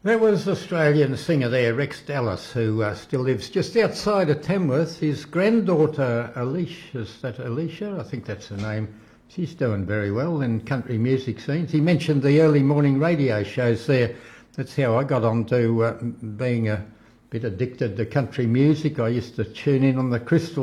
That was Australian singer there, Rex Dallas, who still lives just outside of Tamworth. His granddaughter, Alicia, is that Alicia? I think that's her name. She's doing very well in country music scenes. He mentioned the early morning radio shows there. That's how I got on to being a bit addicted to country music. I used to tune in on the Crystal